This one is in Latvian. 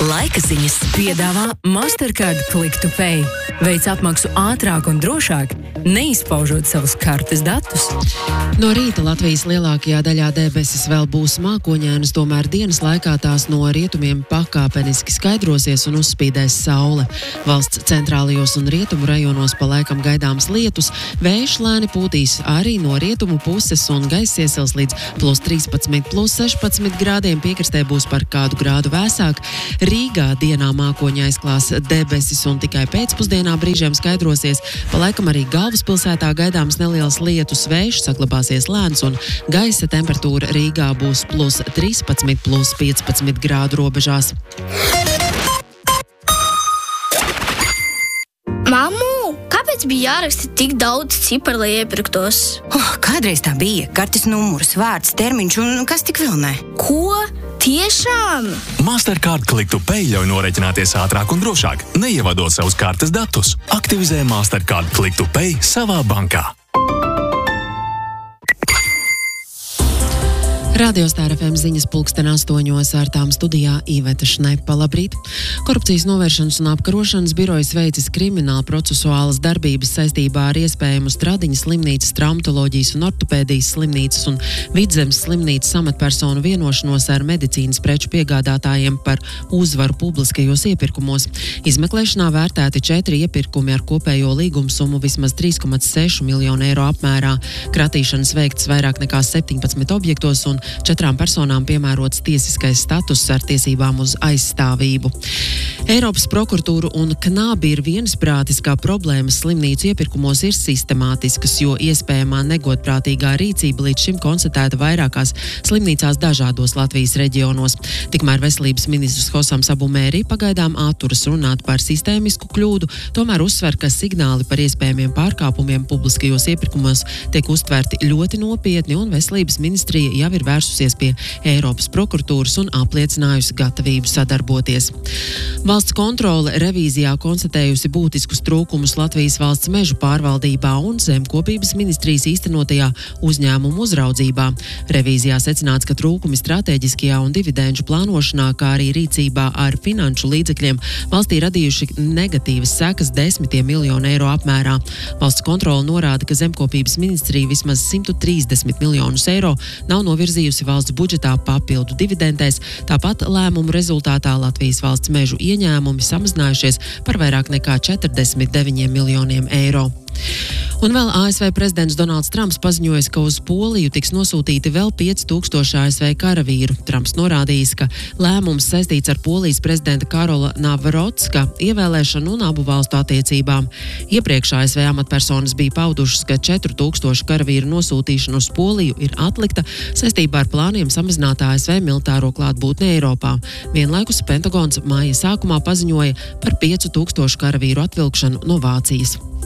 Laika ziņas piedāvā Mastercard Click to Pay. Veic apmaksu ātrāk un drošāk, neizpaužot savus kartes datus. No rīta Latvijas lielākajā daļā debesis vēl būs mākoņainas, tomēr dienas laikā tās no rietumiem pakāpeniski skaidrosies un uzspīdēs saule. Valsts centrālajos un rietumu rajonos pa laikam gaidāms lietus, vējš lēni pūtīs arī no rietumu puses un gaiss iesils līdz +13, +16 grādiem, piekrastē būs par kādu grādu vēsāk. Rīgā dienā mākoņi aizklās debesis un tikai pēcpusdienā brīžiem skaidrosies. Pa laikam arī galvaspilsētā gaidāms neliels lietus, vējš saglabāsies lēns un gaisa temperatūra Rīgā būs +13, +15 grādu robežās. Mammu, kāpēc bija jāraksta tik daudz ciparu, lai iepirktos? Kādreiz tā bija. Kartes numurs, vārds, termiņš un kas tik vēl ne. Ko? Tiešām? Mastercard Click to Pay ļauj norēķināties ātrāk un drošāk, neievadot savus kartes datus. Aktivizē Mastercard Click to Pay savā bankā. Radio Star FM ziņas 8:00 ar tām studijā Iveta Šnepa. Labrīt! Korupcijas novēršanas un apkarošanas birojas veicis krimināla procesuālas darbības saistībā ar iespējamu Stradiņas slimnīcas, traumatoloģijas un ortopēdijas slimnīcas un Vidzemes slimnīcas amatpersonu vienošanos ar medicīnas preču piegādātājiem par uzvaru publiskajos iepirkumos. Izmeklēšanā vērtēti 4 iepirkumi ar kopējo līgumu summu vismaz 3,6 miljonu eiro apmērā. Kratīšanas veikts vairāk nekā 17 objektos un 4 personām piemērots tiesiskais status ar tiesībām uz aizstāvību. Eiropas prokuratūra un KNABI ir viensprātis, ka problēmas slimnīcu iepirkumos ir sistemātiskas, jo iespējamā negodprātīgā rīcība līdz šim konstatēta vairākās slimnīcās dažādos Latvijas reģionos. Tikmēr veselības ministrs Hosams Abu Mēri pagaidām atturas runāt par sistēmisku kļūdu, tomēr uzsver, ka signāli par iespējamiem pārkāpumiem publiskajos iepirkumos tiek uztverti ļoti nopietni un veselības ministrija jau ir vērsusies pie Eiropas prokuratūras un apliecinājusi gatavību sadarboties. Valsts kontrole revīzijā konstatējusi būtiskus trūkumus Latvijas valsts mežu pārvaldībā un zemkopības ministrijas īstenotajā uzņēmumu uzraudzībā. Revīzijā secināts, ka trūkumi stratēģiskajā un dividenžu plānošanā, kā arī rīcībā ar finanšu līdzekļiem valstī radījuši negatīvas sekas 10 miljonu eiro apmērā. Valsts kontrole norāda, ka zemkopības ministrija vismaz 130 miljonus eiro nav novirzījusi valsts budžetā papildu dividendēs, tāpat lēmumu rezultātā Latvijas valsts mežu ieņēmumi samazinājušies par vairāk nekā 49 miljoniem eiro. Un vēl ASV prezidents Donalds Trumps paziņoja, ka uz Poliju tiks nosūtīti vēl 5000 ASV karavīru. Trumps norādījis, ka lēmums saistīts ar Polijas prezidenta Karola Navrotska ievēlēšanu un abu valstu attiecībām. Iepriekš ASV amatpersonas bija paudušas, ka 4000 karavīru nosūtīšana uz Poliju ir atlikta saistībā ar plāniem samazināt ASV militāro klātbūtni Eiropā. Vienlaikus Pentagons māja sākumā paziņoja par 5000 karavīru atvilkšanu no Vācijas.